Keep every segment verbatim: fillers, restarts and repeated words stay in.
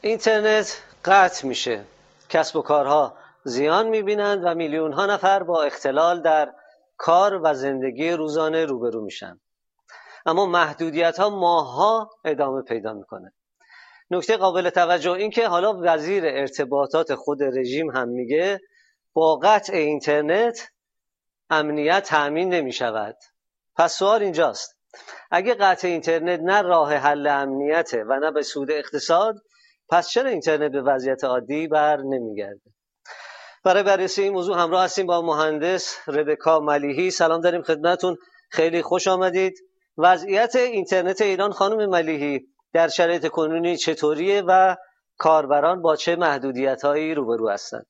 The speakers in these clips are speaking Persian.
اینترنت قطع میشه، کسب و کارها زیان میبینند و میلیون ها نفر با اختلال در کار و زندگی روزانه روبرو میشن. اما محدودیت ها ماها ادامه پیدا میکنه. نکته قابل توجه این که حالا وزیر ارتباطات خود رژیم هم میگه با قطع اینترنت امنیت تأمین نمیشود. پس سوال اینجاست، اگه قطع اینترنت نه راه حل امنیته و نه به سود اقتصاد، پس چرا اینترنت به وضعیت عادی بر نمیگرده؟ برای بررسی این موضوع همراه هستیم با مهندس ربکا ملیحی. سلام داریم خدمتتون، خیلی خوش آمدید. وضعیت اینترنت ایران خانم ملیحی در شرایط کنونی چطوریه و کاربران با چه محدودیت‌هایی روبرو هستند؟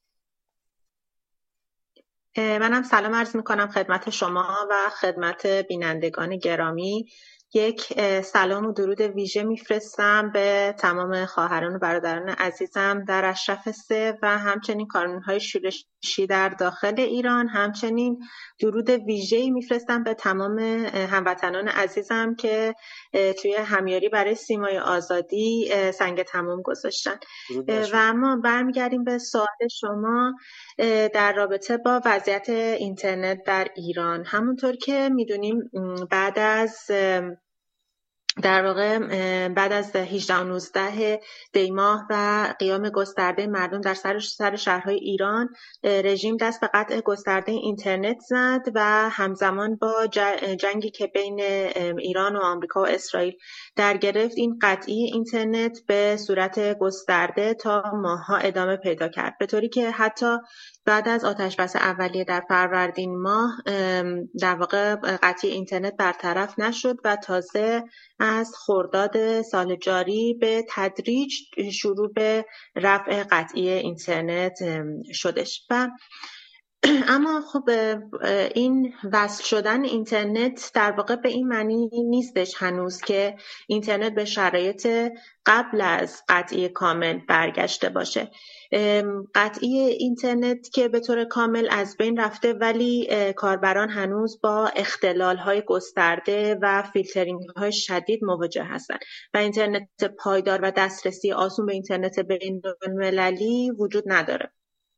منم سلام عرض میکنم خدمت شما و خدمت بینندگان گرامی. یک سلام و درود ویژه میفرستم به تمام خواهران و برادران عزیزم در اشرف سه و همچنین کارمندهای شورشی در داخل ایران. همچنین درود ویژه‌ای میفرستم به تمام هموطنان عزیزم که توی همیاری برای سیمای آزادی سنگ تمام گذاشتن. و اما برمیگردیم به سوال شما در رابطه با وضعیت اینترنت در ایران. همونطور که میدونیم بعد از در واقع بعد از هجده و نوزده دی ماه و قیام گسترده مردم در سر سر شهرهای ایران، رژیم دست به قطع گسترده اینترنت زد و همزمان با جنگی که بین ایران و آمریکا و اسرائیل در گرفت، این قطعی اینترنت به صورت گسترده تا ماه‌ها ادامه پیدا کرد، به طوری که حتی بعد از آتش‌بس اولیه در فروردین ماه در واقع قطعی اینترنت برطرف نشد و تازه از خرداد سال جاری به تدریج شروع به رفع قطعی اینترنت شدش. و اما خب این وصل شدن اینترنت در واقع به این معنی نیستش هنوز که اینترنت به شرایط قبل از قطعی کامل برگشته باشه. قطعی اینترنت که به طور کامل از بین رفته، ولی کاربران هنوز با اختلال‌های گسترده و فیلترینگ‌های شدید مواجه هستند و اینترنت پایدار و دسترسی آسون به اینترنت بین‌المللی وجود نداره،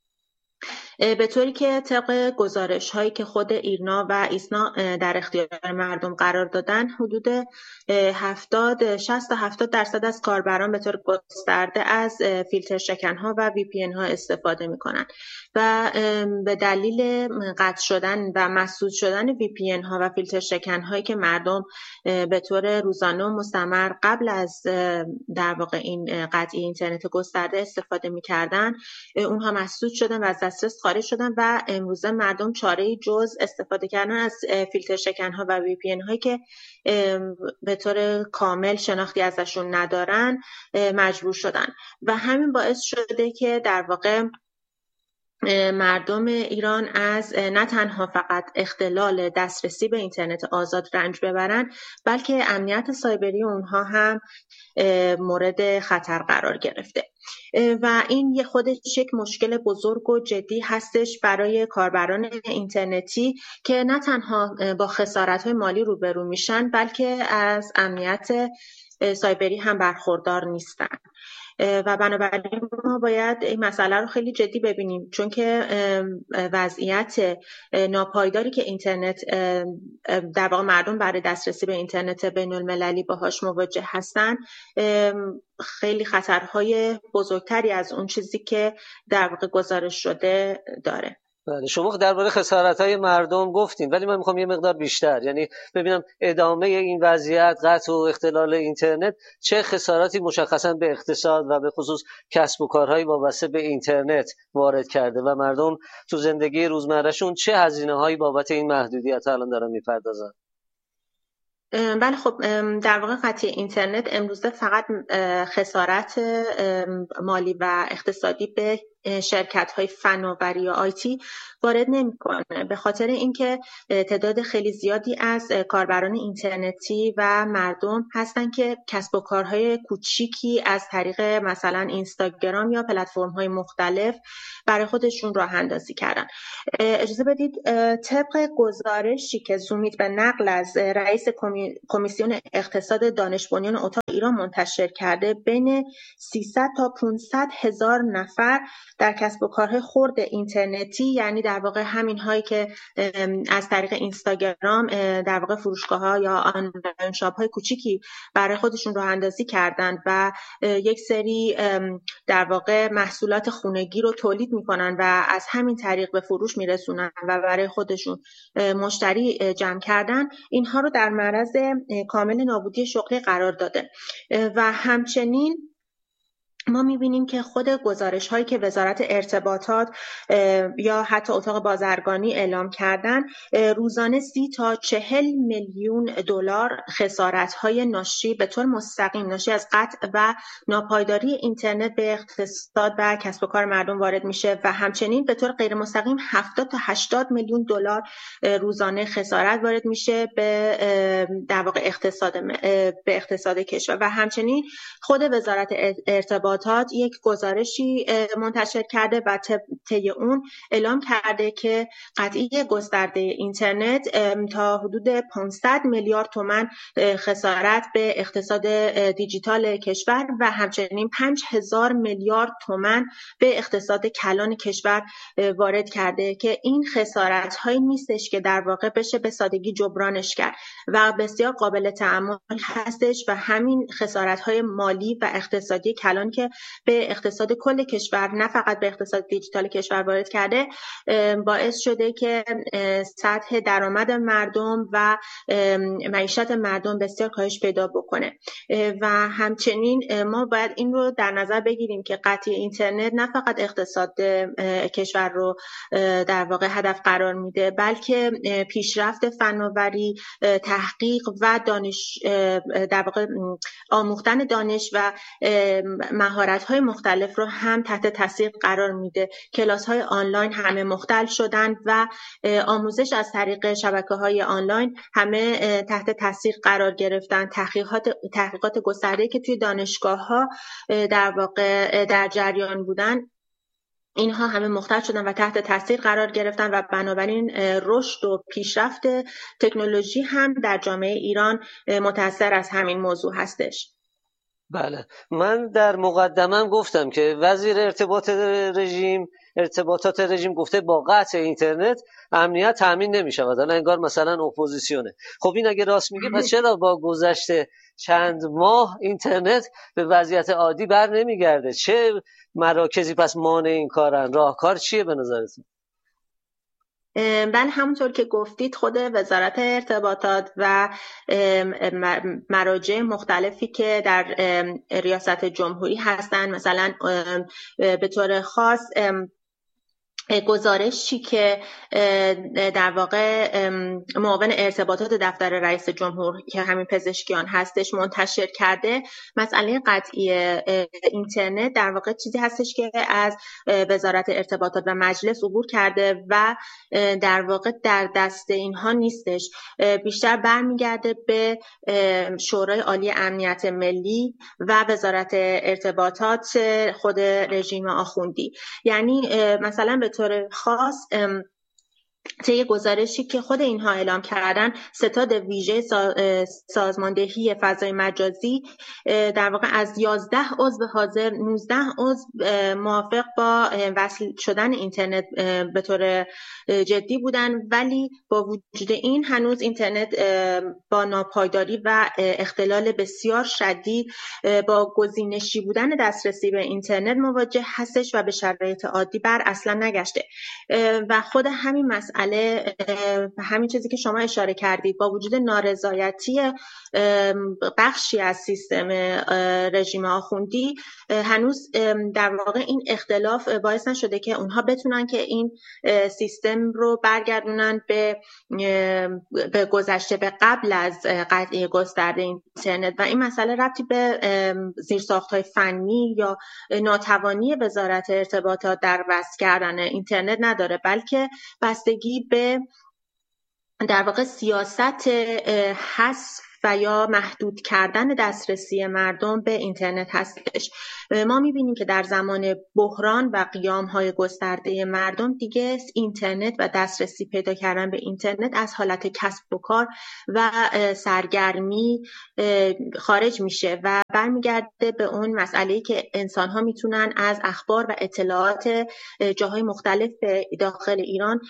به طوری که طبق گزارش هایی که خود ایرنا و ایسنا در اختیار مردم قرار دادن، حدود هفتاد شصت تا هفتاد درصد از کاربران به طور گسترده از فیلتر شکن ها و وی پی ان ها استفاده می کنند و به دلیل قطع شدن و مسدود شدن وی پی ان ها و فیلتر شکن هایی که مردم به طور روزانه و مستمر قبل از در واقع این قطعی اینترنت گسترده استفاده می کردن، اونها مسدود شدن و از دسترس خارج شدن و امروزه مردم چاره‌ای جز استفاده کردن از فیلتر شکن ها و وی پی ان هایی که به طور کامل شناختی ازشون ندارن مجبور شدن و همین باعث شده که در واقع مردم ایران از نه تنها فقط اختلال دسترسی به اینترنت آزاد رنج ببرن، بلکه امنیت سایبری اونها هم مورد خطر قرار گرفته و این یه خودش یک مشکل بزرگ و جدی هستش برای کاربران اینترنتی که نه تنها با خسارت‌های مالی روبرو میشن، بلکه از امنیت سایبری هم برخوردار نیستن و بنابراین ما باید این مسئله رو خیلی جدی ببینیم، چون که وضعیت ناپایداری که اینترنت در واقع مردم برای دسترسی به اینترنت بین المللی باهاش مواجه هستن خیلی خطرهای بزرگتری از اون چیزی که در واقع گزارش شده داره. بله، شما درباره خسارت‌های مردم گفتین، ولی من میخوام یه مقدار بیشتر، یعنی ببینم ادامه این وضعیت قطع و اختلال اینترنت چه خساراتی مشخصا به اقتصاد و به خصوص کسب و کارهای وابسته به اینترنت وارد کرده و مردم تو زندگی روزمرهشون چه هزینه‌هایی بابت این محدودیت‌ها الان دارن میپردازن. بله، خب در واقع قطعی اینترنت امروزه فقط خسارت مالی و اقتصادی به شرکت‌های فناوری یا آیتی وارد نمی‌کنه، به خاطر اینکه تعداد خیلی زیادی از کاربران اینترنتی و مردم هستن که کسب و کارهای کوچیکی از طریق مثلا اینستاگرام یا پلتفرم‌های مختلف برای خودشون راه اندازی کردن. اجازه بدید طبق گزارشی که زومیت به نقل از رئیس کمیسیون اقتصاد دانش بنیان اتاق ایران منتشر کرده، بین سیصد تا پانصد هزار نفر در کسب و کارهای خرد اینترنتی، یعنی در واقع همین هایی که از طریق اینستاگرام در واقع فروشگاه ها یا آنلاین شاپ های کوچیکی برای خودشون راه اندازی کردن و یک سری در واقع محصولات خانگی رو تولید میکنن و از همین طریق به فروش میرسونن و برای خودشون مشتری جمع کردن، اینها رو در معرض کامل نابودی شغلی قرار داده. و همچنین ما میبینیم که خود گزارش هایی که وزارت ارتباطات یا حتی اتاق بازرگانی اعلام کردن، روزانه سی تا چهل میلیون دلار خسارت های ناشی به طور مستقیم ناشی از قطع و ناپایداری اینترنت به اقتصاد و کسب و کار مردم وارد میشه و همچنین به طور غیر مستقیم هفتاد تا هشتاد میلیون دلار روزانه خسارت وارد میشه به در واقع اقتصاد به اقتصاد کشور. و همچنین خود وزارت ارتباطات یک گزارشی منتشر کرده و طی اون اعلام کرده که قطعی گسترده اینترنت تا حدود پانصد میلیارد تومان خسارت به اقتصاد دیجیتال کشور و همچنین پنج هزار میلیارد تومان به اقتصاد کلان کشور وارد کرده که این خسارت هایی نیستش که در واقع بشه به سادگی جبرانش کرد و بسیار قابل تأمل هستش و همین خسارت های مالی و اقتصادی کلان که به اقتصاد کل کشور نه فقط به اقتصاد دیجیتال کشور وارد کرده، باعث شده که سطح درآمد مردم و معیشت مردم بسیار کاهش پیدا بکنه. و همچنین ما باید این رو در نظر بگیریم که قطعی اینترنت نه فقط اقتصاد کشور رو در واقع هدف قرار میده، بلکه پیشرفت فناوری، تحقیق و دانش در واقع آموختن دانش و مهارت‌های مختلف رو هم تحت تاثیر قرار میده. کلاس‌های آنلاین همه مختل شدن و آموزش از طریق شبکه‌های آنلاین همه تحت تاثیر قرار گرفتن. تحقیقات تحقیقات گسترده‌ای که توی دانشگاه‌ها در واقع در جریان بودن، اینها همه مختل شدن و تحت تاثیر قرار گرفتن و بنابراین رشد و پیشرفت تکنولوژی هم در جامعه ایران متأثر از همین موضوع هستش. بله، من در مقدمم گفتم که وزیر ارتباط رژیم ارتباطات رژیم گفته با قطع اینترنت امنیت تامین نمی‌شود. الان انگار مثلا اپوزیسیونه. خب این اگه راست میگه پس چرا با گذشت چند ماه اینترنت به وضعیت عادی بر نمیگرده؟ چه مراکزی پس مانع این کارن؟ راهکار چیه به نظرتون؟ بله، همونطور که گفتید خود وزارت ارتباطات و مراجع مختلفی که در ریاست جمهوری هستن، مثلا به طور خاص گزارشی که در واقع معاون ارتباطات دفتر رئیس جمهور که همین پزشکیان هستش منتشر کرده، مسئله قطعی اینترنت در واقع چیزی هستش که از وزارت ارتباطات و مجلس عبور کرده و در واقع در دست اینها نیستش، بیشتر برمیگرده به شورای عالی امنیت ملی و وزارت ارتباطات خود رژیم آخوندی. یعنی مثلا به طور خاص طی گزارشی که خود اینها اعلام کردن، ستاد ویژه سازماندهی فضای مجازی در واقع از یازده عضو حاضر نوزده عضو موافق با وصل شدن اینترنت به طور جدی بودن، ولی با وجود این هنوز اینترنت با ناپایداری و اختلال بسیار شدید با گزینشی بودن دسترسی به اینترنت مواجه هستش و به شرایط عادی بر اصلا نگشته و خود همین مسئله مسئله همین چیزی که شما اشاره کردید، با وجود نارضایتی بخشی از سیستم رژیم آخوندی، هنوز در واقع این اختلاف باعث نشده که اونها بتونن که این سیستم رو برگردونن به به گذشته، به قبل از قطعی گسترده اینترنت. و این مسئله ربطی به زیرساخت‌های فنی یا ناتوانی وزارت ارتباطات در وصل کردن اینترنت نداره، بلکه بستگی به در واقع سیاست حذف و یا محدود کردن دسترسی مردم به اینترنت هستش. ما می‌بینیم که در زمان بحران و قیام‌های گسترده مردم دیگه اینترنت و دسترسی پیدا کردن به اینترنت از حالت کسب و کار و سرگرمی خارج میشه و برمیگرده به اون مسئله‌ای که انسان‌ها میتونن از اخبار و اطلاعات جاهای مختلف داخل ایران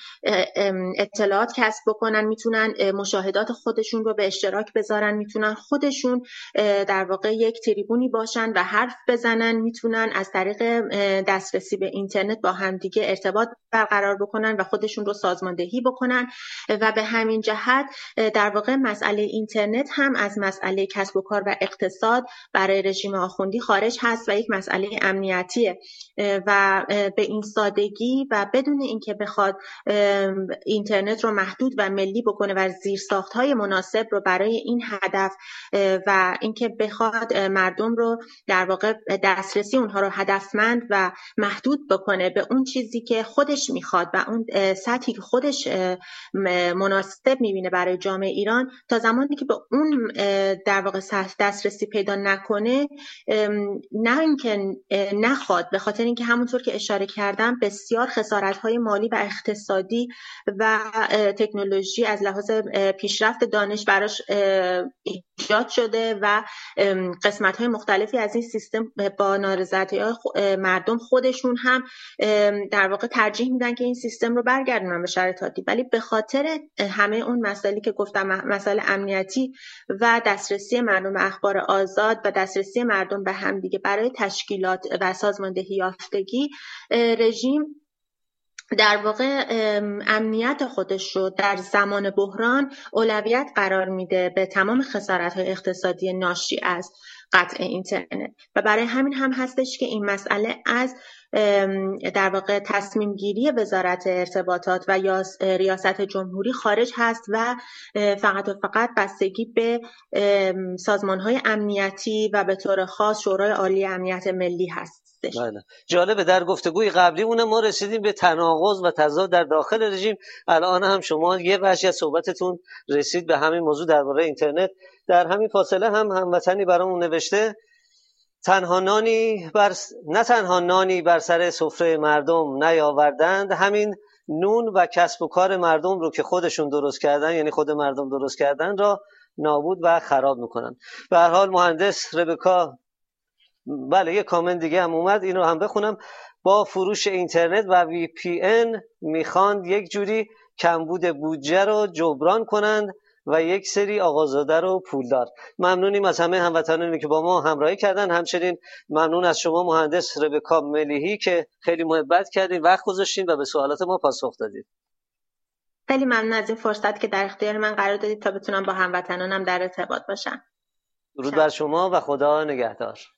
اطلاعات کسب بکنن، میتونن مشاهدات خودشون رو به اشتراک بذارن، میتونن خودشون در واقع یک تریبونی باشن و حرف بزنن، میتونن از طریق دسترسی به اینترنت با همدیگه ارتباط برقرار بکنن و خودشون رو سازماندهی بکنن. و به همین جهت در واقع مسئله اینترنت هم از مسئله کسب و کار و اقتصاد برای رژیم آخوندی خارج هست و یک مسئله امنیتیه و به این سادگی و بدون اینکه بخواد اینترنت رو محدود و ملی بکنه و زیرساخت‌های مناسب رو برای این هدف و اینکه بخواد مردم رو در واقع دسترسی اونها رو هدفمند و محدود بکنه به اون چیزی که خودش میخواد و اون سطحی که خودش مناسب میبینه برای جامعه ایران، تا زمانی که به اون در واقع دسترسی پیدا نکنه، نه اینکه نخواد، به خاطر اینکه همونطور که اشاره کردم بسیار خسارت‌های مالی و اقتصادی و تکنولوژی از لحاظ پیشرفت دانش براش ایجاد شده و قسمت‌های مختلفی از این سیستم با نارضایتی‌های مردم خودشون هم در واقع ترجیح میدن که این سیستم رو برگردونن به شرایط عادی، ولی به خاطر همه اون مسائلی که گفتم، مسائل امنیتی و دسترسی مردم به اخبار آزاد و دسترسی مردم به همدیگه برای تشکیلات و سازماندهی یافتگی، رژیم در واقع امنیت خودش رو در زمان بحران اولویت قرار میده به تمام خسارت‌های اقتصادی ناشی از قطع اینترنت و برای همین هم هستش که این مسئله از در واقع تصمیم گیری وزارت ارتباطات و یا ریاست جمهوری خارج هست و فقط و فقط بستگی به سازمان‌های امنیتی و به طور خاص شورای عالی امنیت ملی هست. بله. جالبه در گفتگوی قبلیمون ما رسیدیم به تناقض و تضاد در داخل رژیم. الان هم شما یه بخشی از صحبتتون رسید به همین موضوع درباره اینترنت. در همین فاصله هم هموطنی برامون نوشته تنها نانی بر نه تنها نانی بر سر سفره مردم نیاوردند، همین نون و کسب و کار مردم رو که خودشون درست کردن، یعنی خود مردم درست کردن، را نابود و خراب میکنن. به هر حال مهندس ربکا، بله یه کامنت دیگه هم اومد، این رو هم بخونم. با فروش اینترنت و وی پی ان میخواند یک جوری کمبود بودجه رو جبران کنند و یک سری آقازاده رو پولدار. ممنونیم از همه هموطنانی که با ما همراهی کردن. همچنین ممنون از شما مهندس ربکا ملیحی که خیلی محبت کردین، وقت گذاشتین و به سوالات ما پاسخ دادید. خیلی ممنون از این فرصت که در اختیار من قرار دادید تا بتونم با هموطنانم در ارتباط باشم. درود بر شما و خدا نگهدار.